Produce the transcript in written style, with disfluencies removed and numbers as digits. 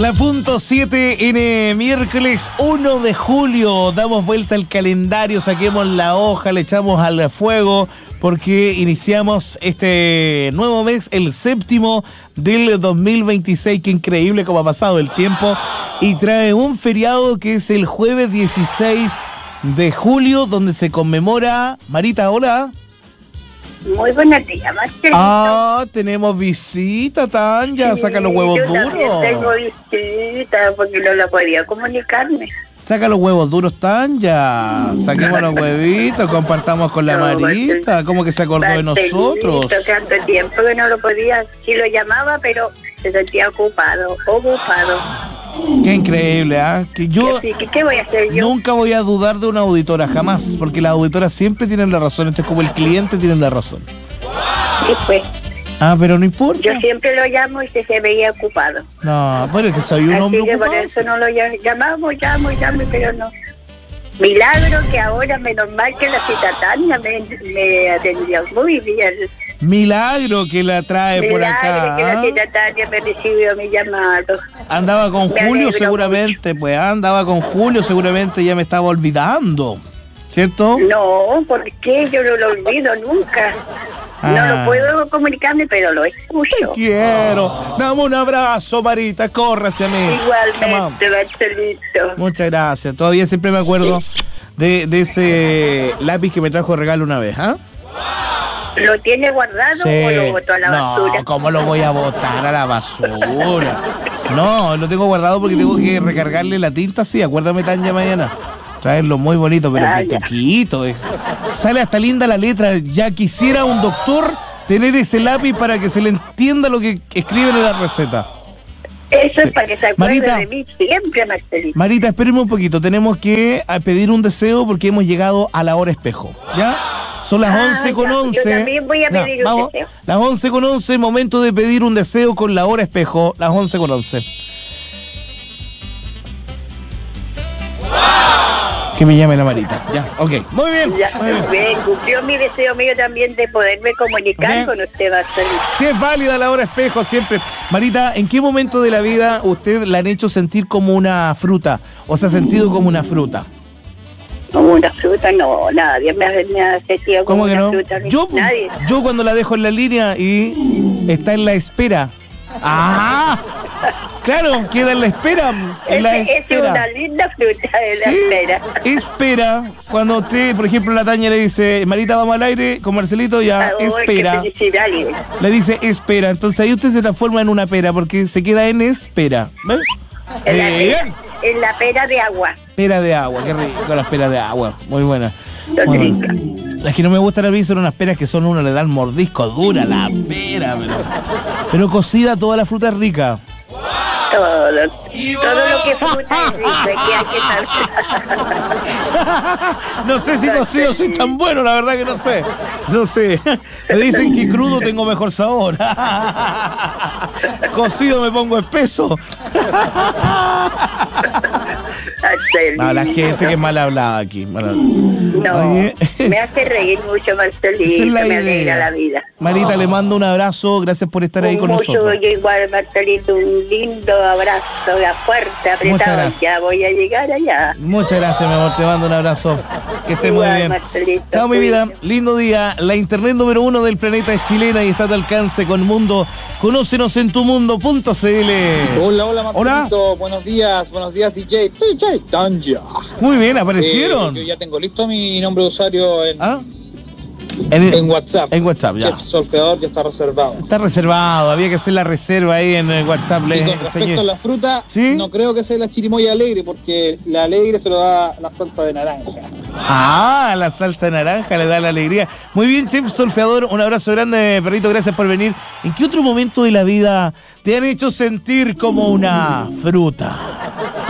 La punto 7 en miércoles 1 de julio. Damos vuelta al calendario, saquemos la hoja, le echamos al fuego, porque iniciamos este nuevo mes, el séptimo del 2026. Qué increíble cómo ha pasado el tiempo. Y trae un feriado que es el jueves 16 de julio, donde se conmemora... Marita, hola. Muy buenos días, Marcelito. Tenemos visita, Tanya. Saca los huevos duros. Yo tengo visita porque no la podía comunicarme. Saca los huevos duros, Tanya. Saquemos los huevitos, compartamos con la Marita. ¿Cómo que se acordó de nosotros? Tanto tiempo que no lo podía. Sí lo llamaba, pero se sentía ocupado. Qué increíble, ¿ah? Que yo ¿Qué voy a hacer yo? nunca voy a dudar de una auditora, jamás, porque las auditoras siempre tienen la razón. Esto es como el cliente tiene la razón. Sí, pues. Pero no importa. Yo siempre lo llamo y se veía ocupado. No, bueno, es que soy un Así hombre que ocupado. por eso no lo llamo, pero no. Milagro que ahora, menos mal que la cita Tania me atendió muy bien. Milagro que la trae por acá. Que la cita Tania me recibió mi llamado. Andaba con Me Julio alegro seguramente, pues andaba con Julio seguramente, ya me estaba olvidando, ¿cierto? No, ¿por qué? Yo no lo olvido nunca. No lo puedo comunicarme, pero lo escucho. Te quiero. Dame un abrazo, Marita, corre hacia mí. Igualmente, Marcelito. Muchas gracias. Todavía siempre me acuerdo de ese lápiz que me trajo de regalo una vez, ¿ah? ¿Lo tiene guardado o lo botó a la basura? No, ¿cómo lo voy a botar a la basura? No, lo tengo guardado porque tengo que recargarle la tinta, sí, acuérdame, Tanya, mañana. Traerlo muy bonito, pero qué poquito. Sale hasta linda la letra. Ya quisiera un doctor tener ese lápiz para que se le entienda lo que escriben en la receta. Eso es para que se acuerde Marita, de mí siempre, Marcelito. Marita, espéreme un poquito. Tenemos que pedir un deseo porque hemos llegado a la hora espejo. ¿Ya? Son las 11:11. Yo también voy a pedir un deseo. Las 11:11, momento de pedir un deseo con la hora espejo. Las 11:11. Que me llame la Marita. Ya, ok. Muy bien. Ya, muy bien. bien, cumplió mi deseo mío también de poderme comunicar con usted, Marcelito. Si es válida la hora espejo, siempre. Marita, ¿en qué momento de la vida usted la han hecho sentir como una fruta? ¿O se ha sentido como una fruta? Como una fruta, no, nadie me ha sentido como ¿Cómo que una no? fruta. Nadie. Yo cuando la dejo en la línea y está en la espera. ¡Ah! Claro, queda en la espera. Es una linda fruta de la espera. Espera. Cuando usted, por ejemplo, la Tania le dice, Marita, vamos al aire con Marcelito, ya, espera. Le dice, espera. Entonces ahí usted se transforma en una pera porque se queda en espera. ¿Ves? En la pera de agua. Pera de agua, qué rico las peras de agua. Muy buena. Son ricas. Las que no me gustan a mí son unas peras que son uno le dan mordisco dura la pera, pero cocida toda la fruta es rica. Todo lo que fruta es rico, que hay que saber. No sé si cocido soy tan bueno, la verdad que no sé. No sé. Me dicen que crudo tengo mejor sabor. Cocido me pongo espeso. La gente que es mal hablada aquí. No, me hace reír mucho, Marcelito, me alegra la vida. Marita, le mando un abrazo, gracias por estar ahí con nosotros. Yo igual, Marcelito, un lindo abrazo, fuerte, apretado, ya voy a llegar allá. Muchas gracias, mi amor, te mando un abrazo. Que estés muy bien. Marcelito, chao, mi vida, lindo día. La internet número 1 del planeta es chilena y está a tu alcance con Mundo. Conócenos en tumundo.cl. Hola, Marcelito. Buenos días, DJ Tanya. Muy bien, aparecieron. Yo ya tengo listo mi nombre de usuario en WhatsApp. En WhatsApp, ya. Chef Solfeador ya está reservado. Está reservado, había que hacer la reserva ahí en WhatsApp. Y con respecto a la fruta, no creo que sea la chirimoya alegre, porque la alegre se lo da la salsa de naranja. La salsa de naranja le da la alegría. Muy bien, Chef Solfeador, un abrazo grande, perrito, gracias por venir. ¿En qué otro momento de la vida te han hecho sentir como una fruta?